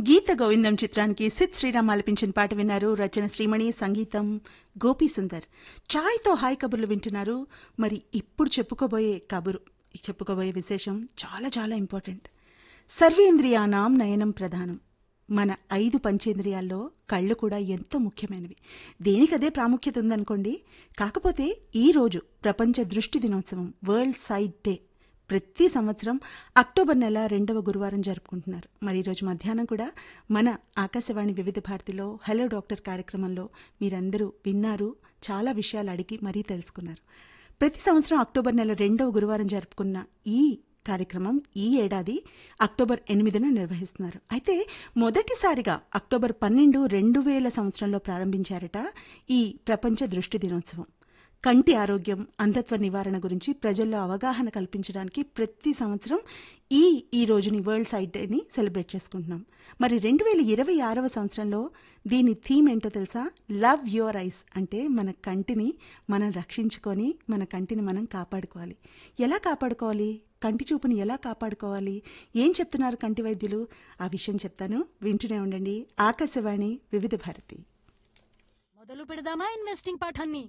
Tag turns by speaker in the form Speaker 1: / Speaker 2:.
Speaker 1: గీత గోవిందం చిత్రానికి సిద్ శ్రీరామ్ ఆలపించిన పాట విన్నారు. రచన శ్రీమణి, సంగీతం గోపీ సుందర్. ఛాయ్తో హాయ్ కబుర్లు వింటున్నారు. మరి ఇప్పుడు చెప్పుకోబోయే విశేషం చాలా చాలా ఇంపార్టెంట్. సర్వేంద్రియానాం నయనం ప్రధానం. మన 5 పంచేంద్రియాల్లో కళ్ళు కూడా ఎంతో ముఖ్యమైనవి. దేనికదే ప్రాముఖ్యత ఉందనుకోండి. కాకపోతే ఈ రోజు ప్రపంచ దృష్టి దినోత్సవం, వరల్డ్ సైట్ డే, ప్రతి సంవత్సరం అక్టోబర్ నెల 2వ గురువారం జరుపుకుంటున్నారు. మరి ఈరోజు మధ్యాహ్నం కూడా మన ఆకాశవాణి వివిధ భారతిలో హలో డాక్టర్ కార్యక్రమంలో మీరందరూ విన్నారు, చాలా విషయాలు అడిగి మరీ తెలుసుకున్నారు. ప్రతి సంవత్సరం అక్టోబర్ నెల 2వ గురువారం జరుపుకున్న ఈ కార్యక్రమం ఈ ఏడాది అక్టోబర్ 8న నిర్వహిస్తున్నారు. అయితే మొదటిసారిగా అక్టోబర్ 12, 2000 సంవత్సరంలో ప్రారంభించారట ఈ ప్రపంచ దృష్టి దినోత్సవం. కంటి ఆరోగ్యం, అంధత్వ నివారణ గురించి ప్రజల్లో అవగాహన కల్పించడానికి ప్రతి సంవత్సరం ఈ రోజుని వరల్డ్ సైట్ డేని సెలబ్రేట్ చేసుకుంటున్నాం. మరి 2026వ సంవత్సరంలో దీని థీమ్ ఏంటో తెలుసా? Love your eyes. అంటే మన కంటిని మనం రక్షించుకొని మన కంటిని మనం కాపాడుకోవాలి. ఎలా కాపాడుకోవాలి? కంటి చూపుని ఎలా కాపాడుకోవాలి? ఏం చెప్తున్నారు కంటి వైద్యులు? ఆ విషయం చెప్తాను, వింటూనే ఉండండి. ఆకాశవాణి వివిధ భారతి.
Speaker 2: మొదలు పెడదామా ఇన్వెస్టింగ్ పాఠాన్ని?